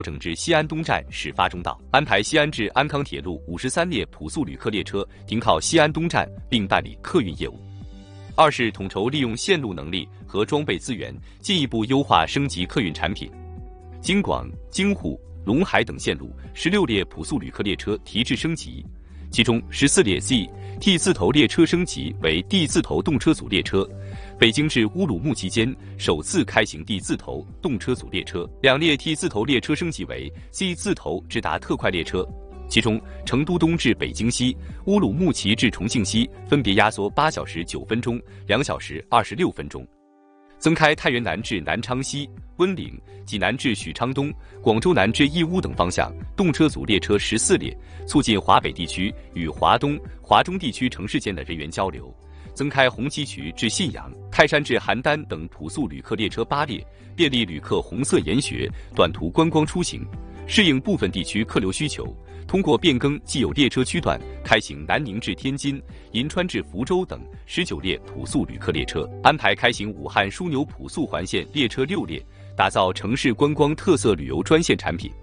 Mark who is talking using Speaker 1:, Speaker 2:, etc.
Speaker 1: 整至西安东站始发中道，安排西安至安康铁路53列普速旅客列车停靠西安东站，并办理客运业务。二是统筹利用线路能力和装备资源，进一步优化升级客运产品。京广、京沪、陇海等线路16列普速旅客列车提质升级，其中14列 Z、T 字头列车升级为 D 字头动车组列车。北京至乌鲁木齐间首次开行 D 字头动车组列车，2列 T 字头列车升级为 Z 字头直达特快列车。其中，成都东至北京西、乌鲁木齐至重庆西分别压缩8小时9分钟、2小时26分钟。增开太原南至南昌西、温岭、济南至许昌东、广州南至义乌等方向动车组列车14列，促进华北地区与华东、华中地区城市间的人员交流。增开红旗渠至信阳、泰山至邯郸等普速旅客列车8列，便利旅客红色研学、短途观光出行，适应部分地区客流需求。通过变更既有列车区段，开行南宁至天津、银川至福州等19列普速旅客列车，安排开行武汉枢纽普速环线列车6列，打造城市观光特色旅游专线产品。